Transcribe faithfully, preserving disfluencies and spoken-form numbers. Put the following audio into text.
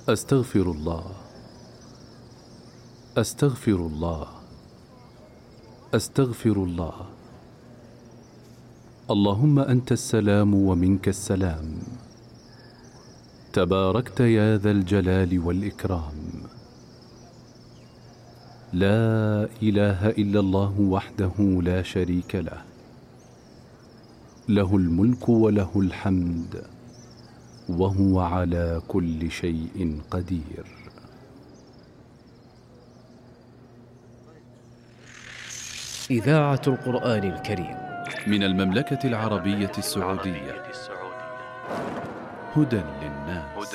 أستغفر الله، أستغفر الله، أستغفر الله. اللهم أنت السلام ومنك السلام، تباركت يا ذا الجلال والإكرام. لا إله إلا الله وحده لا شريك له، له الملك وله الحمد وهو على كل شيء قدير. إذاعة القرآن الكريم من المملكة العربية السعودية، هدى للناس.